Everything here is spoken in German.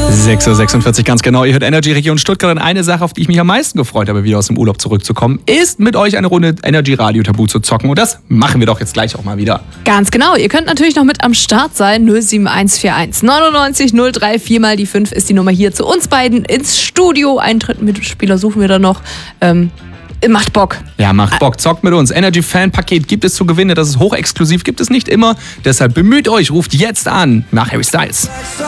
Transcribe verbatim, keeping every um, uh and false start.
sechs Uhr sechsundvierzig ganz genau. Ihr hört Energy Region Stuttgart. Und eine Sache, auf die ich mich am meisten gefreut habe, wieder aus dem Urlaub zurückzukommen, ist mit euch eine Runde Energy Radio Tabu zu zocken. Und das machen wir doch jetzt gleich auch mal wieder. Ganz genau. Ihr könnt natürlich noch mit am Start sein. null sieben eins vier eins neunundneunzig null drei vier mal die fünf ist die Nummer hier zu uns beiden ins Studio. Einen dritten Mitspieler suchen wir da noch. Ähm, macht Bock. Ja, macht Bock. Zockt mit uns. Energy Fan Paket gibt es zu gewinnen. Das ist hochexklusiv, gibt es nicht immer. Deshalb bemüht euch, ruft jetzt an nach Harry Styles.